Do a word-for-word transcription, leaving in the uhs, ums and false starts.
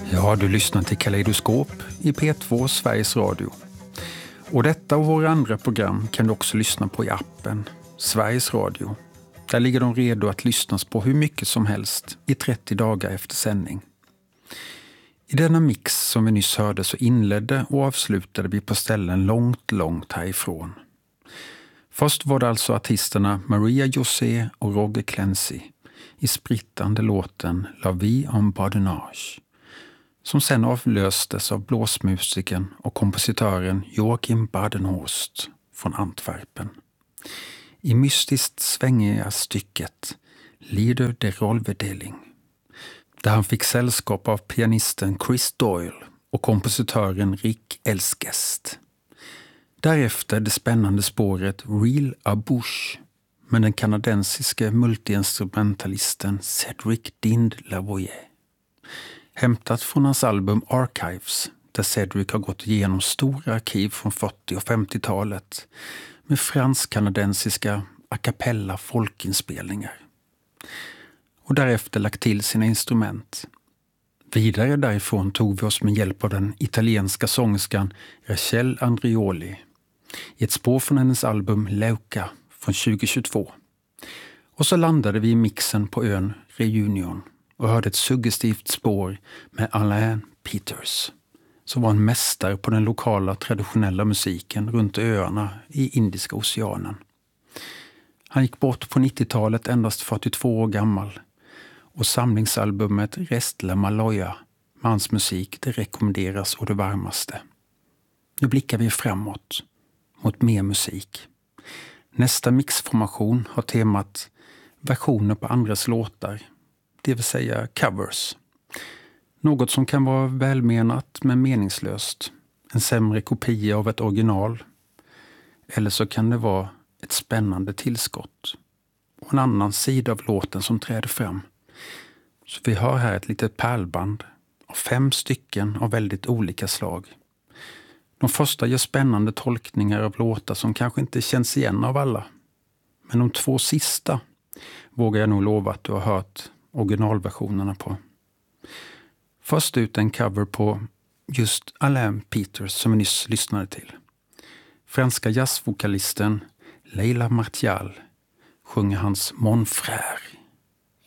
Ja, du lyssnar till Kaleidoskop i P två Sveriges Radio. Och detta och våra andra program kan du också lyssna på i appen Sveriges Radio. Där ligger de redo att lyssnas på hur mycket som helst i trettio dagar efter sändning. I denna mix som vi nyss hörde så inledde och avslutade vi på ställen långt, långt härifrån. Först var det alltså artisterna Maria José och Roger Clancy i sprittande låten La Vie en Badinage, som sen avlöstes av blåsmusiken och kompositören Joachim Badenhorst från Antwerpen. I mystiskt svängiga stycket Lieder der Rollverdeling, där han fick sällskap av pianisten Chris Doyle och kompositören Rick Elskest. Därefter det spännande spåret Real à Bouche med den kanadensiske multiinstrumentalisten Cedric Dind-Lavoie. Hämtat från hans album Archives, där Cedric har gått igenom stora arkiv från fyrtio- och femtiotalet med fransk-kanadensiska a cappella folkinspelningar. Och därefter lagt till sina instrument. Vidare därifrån tog vi oss med hjälp av den italienska sångerskan Rachel Andrioli i ett spår från hennes album Leuca från tjugohundratjugotvå. Och så landade vi i mixen på ön Reunion och hörde ett suggestivt spår med Alain Peters, som var en mästare på den lokala traditionella musiken runt öarna i Indiska oceanen. Han gick bort på nittiotalet endast fyrtiotvå år gammal, och samlingsalbumet Rest la Maloya med hans musik det rekommenderas och det varmaste. Nu blickar vi framåt mot mer musik. Nästa mixformation har temat versioner på andras låtar, det vill säga covers. Något som kan vara välmenat men meningslöst. En sämre kopia av ett original. Eller så kan det vara ett spännande tillskott. Och en annan sida av låten som träder fram. Så vi har här ett litet pärlband av fem stycken av väldigt olika slag. De första gör spännande tolkningar av låtar som kanske inte känns igen av alla. Men de två sista vågar jag nog lova att du har hört originalversionerna på. Först ut en cover på just Alain Peters som vi nyss lyssnade till. Franska jazzvokalisten Leila Martial sjunger hans Mon Frère.